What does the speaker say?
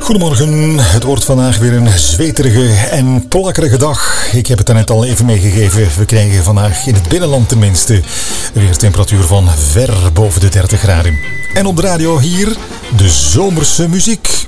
Goedemorgen, het wordt vandaag weer een zweterige en plakkerige dag. Ik heb het daarnet al even meegegeven. We krijgen vandaag in het binnenland tenminste weer temperatuur van ver boven de 30 graden. En op de radio hier de zomerse muziek.